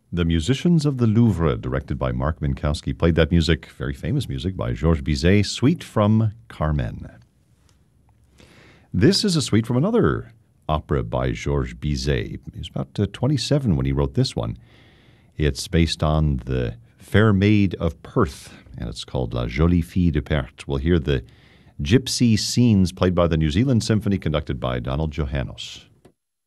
The Musicians of the Louvre, directed by Mark Minkowski, played that music, very famous music, by Georges Bizet, Suite from Carmen. This is a suite from another opera by Georges Bizet. He was about 27 when he wrote this one. It's based on the Fair Maid of Perth, and it's called La Jolie Fille de Perth. We'll hear the gypsy scenes played by the New Zealand Symphony, conducted by Donald Johannes.